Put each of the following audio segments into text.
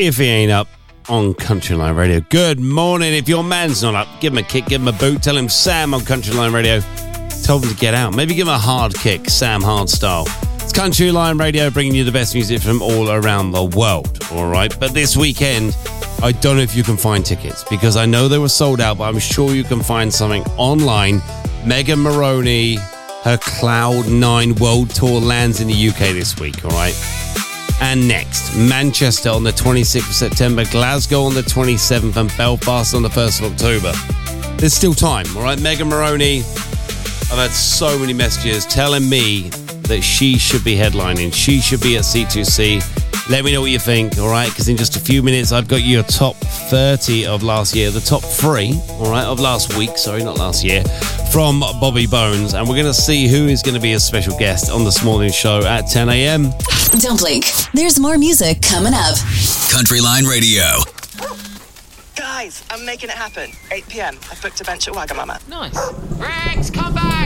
if he ain't up on Countryline Radio. Good morning. If your man's not up, give him a kick, give him a boot. Tell him Sam on Countryline Radio. Tell him to get out. Maybe give him a hard kick, Sam Hardstyle. It's Countryline Radio bringing you the best music from all around the world. All right. But this weekend, I don't know if you can find tickets because I know they were sold out, but I'm sure you can find something online. Megan Moroney, her Cloud 9 World Tour lands in the UK this week, all right? And next, Manchester on the 26th of September, Glasgow on the 27th, and Belfast on the 1st of October. There's still time, all right? Megan Moroney, I've had so many messages telling me that she should be headlining. She should be at C2C. Let me know what you think, all right? Because in just a few minutes, I've got your top 30 of last year, the top 3, all right, of last week, sorry, not last year, from Bobby Bones. And we're going to see who is going to be a special guest on this morning's show at 10 a.m. Don't blink. There's more music coming up. Countryline Radio. Guys, I'm making it happen. 8 p.m. I've booked a bench at Wagamama. Nice. Rex, come back!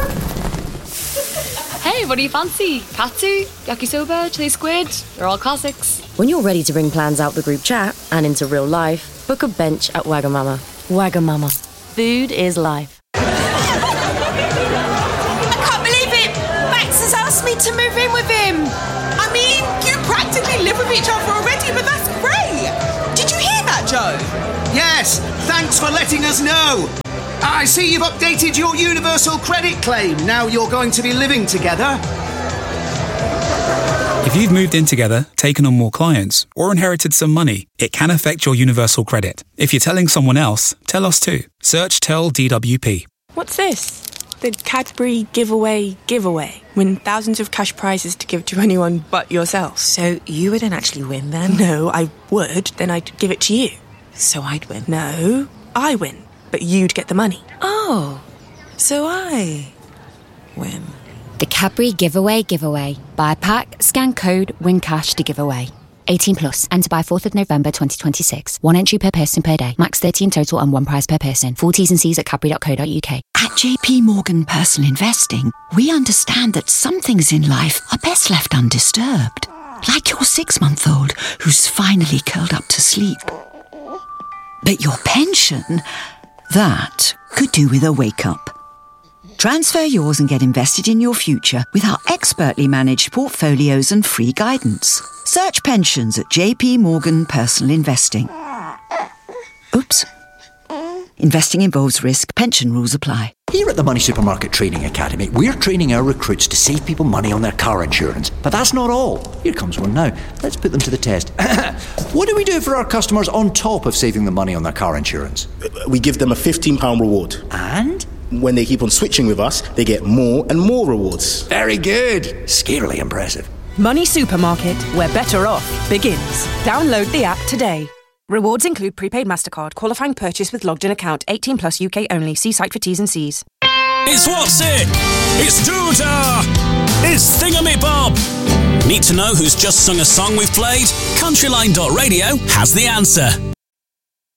Hey, what do you fancy? Katsu, yakisoba, chili squid? They're all classics. When you're ready to bring plans out the group chat and into real life, book a bench at Wagamama. Wagamama. Food is life. I can't believe it! Max has asked me to move in with him. I mean, you practically live with each other already, but that's great. Did you hear that, Joe? Yes, thanks for letting us know. I see you've updated your universal credit claim. Now you're going to be living together. If you've moved in together, taken on more clients, or inherited some money, it can affect your universal credit. If you're telling someone else, tell us too. Search Tell DWP. What's this? The Cadbury giveaway. Win thousands of cash prizes to give to anyone but yourself. So you wouldn't actually win then? No, I would. Then I'd give it to you. So I'd win? No, I win. But you'd get the money. Oh, so I win. The Cadbury giveaway. Buy a pack, scan code, win cash to give away. 18 plus. Enter by 4th of November 2026. One entry per person per day. Max 30 in total and one prize per person. Full T's and C's at cadbury.co.uk. At JP Morgan Personal Investing, we understand that some things in life are best left undisturbed. Like your 6-month-old who's finally curled up to sleep. But your pension, that could do with a wake-up. Transfer yours and get invested in your future with our expertly managed portfolios and free guidance. Search pensions at JP Morgan Personal Investing. Oops. Investing involves risk. Pension rules apply. Here at the Money Supermarket Training Academy, we're training our recruits to save people money on their car insurance. But that's not all. Here comes one now. Let's put them to the test. What do we do for our customers on top of saving them money on their car insurance? We give them a £15 reward. And? When they keep on switching with us, they get more and more rewards. Very good. Scarily impressive. Money Supermarket, where better off begins. Download the app today. Rewards include prepaid MasterCard, qualifying purchase with logged in account, 18 plus UK only. See site for T's and C's. It's What's It? It's Doodah! It's Thingamabob! Need to know who's just sung a song we've played? Countryline.radio has the answer.